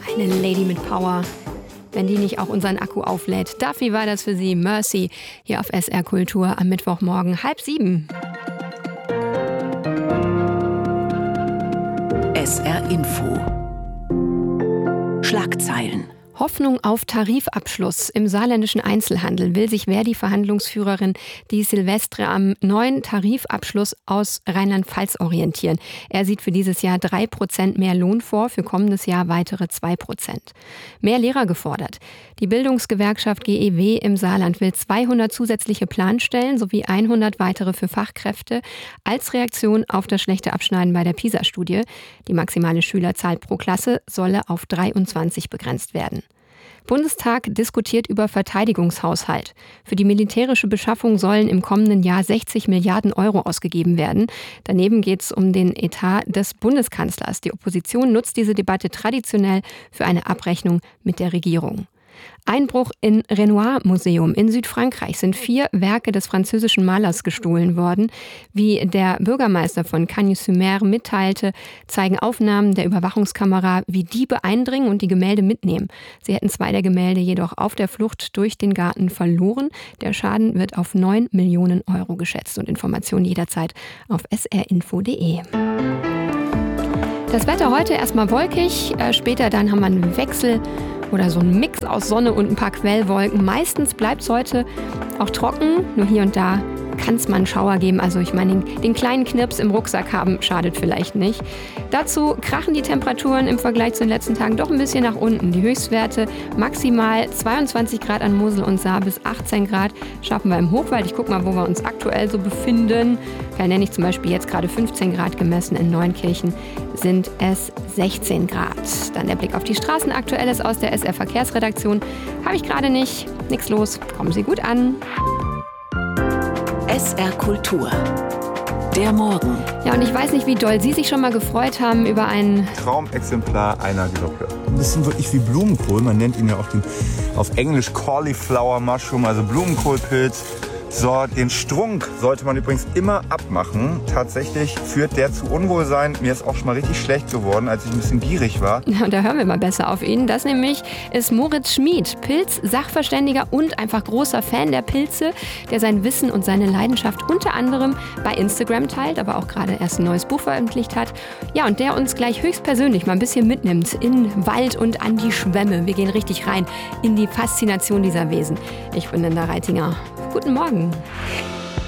Eine Lady mit Power. Wenn die nicht auch unseren Akku auflädt. Dafür war das für Sie Mercy hier auf SR Kultur am Mittwochmorgen 6:30. SR Info. Schlagzeilen. Hoffnung auf Tarifabschluss. Im saarländischen Einzelhandel will sich Verdi-Verhandlungsführerin Di Silvestre am neuen Tarifabschluss aus Rheinland-Pfalz orientieren. Er sieht für dieses Jahr 3% mehr Lohn vor, für kommendes Jahr weitere 2%. Mehr Lehrer gefordert. Die Bildungsgewerkschaft GEW im Saarland will 200 zusätzliche Planstellen sowie 100 weitere für Fachkräfte als Reaktion auf das schlechte Abschneiden bei der PISA-Studie. Die maximale Schülerzahl pro Klasse solle auf 23 begrenzt werden. Bundestag diskutiert über Verteidigungshaushalt. Für die militärische Beschaffung sollen im kommenden Jahr 60 Milliarden Euro ausgegeben werden. Daneben geht es um den Etat des Bundeskanzlers. Die Opposition nutzt diese Debatte traditionell für eine Abrechnung mit der Regierung. Einbruch in Renoir-Museum in Südfrankreich sind 4 Werke des französischen Malers gestohlen worden. Wie der Bürgermeister von Cagnes-sur-Mer mitteilte, zeigen Aufnahmen der Überwachungskamera, wie Diebe eindringen und die Gemälde mitnehmen. Sie hätten 2 der Gemälde jedoch auf der Flucht durch den Garten verloren. Der Schaden wird auf 9 Millionen Euro geschätzt. Und Informationen jederzeit auf srinfo.de. Das Wetter heute erstmal wolkig, später dann haben wir einen Wechsel oder so ein Mix aus Sonne und ein paar Quellwolken. Meistens bleibt es heute auch trocken, nur hier und da kann es mal einen Schauer geben. Also ich meine, den kleinen Knirps im Rucksack haben schadet vielleicht nicht. Dazu krachen die Temperaturen im Vergleich zu den letzten Tagen doch ein bisschen nach unten. Die Höchstwerte maximal 22 Grad an Mosel und Saar bis 18 Grad schaffen wir im Hochwald. Ich gucke mal, wo wir uns aktuell so befinden. Da nenne ich zum Beispiel jetzt gerade 15 Grad gemessen. In Neunkirchen sind es 16 Grad. Dann der Blick auf die Straßen. Aktuelles aus der SR Verkehrsredaktion habe ich gerade nicht. Nichts los. Kommen Sie gut an. SR Kultur. Der Morgen. Ja, und ich weiß nicht, wie doll Sie sich schon mal gefreut haben über ein Traumexemplar einer Glocke. Das sind wirklich wie Blumenkohl. Man nennt ihn ja auch auf Englisch Cauliflower Mushroom, also Blumenkohlpilz. So, den Strunk sollte man übrigens immer abmachen. Tatsächlich führt der zu Unwohlsein. Mir ist auch schon mal richtig schlecht geworden, als ich ein bisschen gierig war. Ja, und da hören wir mal besser auf ihn. Das nämlich ist Moritz Schmid, Pilz-Sachverständiger und einfach großer Fan der Pilze, der sein Wissen und seine Leidenschaft unter anderem bei Instagram teilt, aber auch gerade erst ein neues Buch veröffentlicht hat. Ja, und der uns gleich höchstpersönlich mal ein bisschen mitnimmt in Wald und an die Schwämme. Wir gehen richtig rein in die Faszination dieser Wesen. Ich bin Linda Reitinger. Guten Morgen.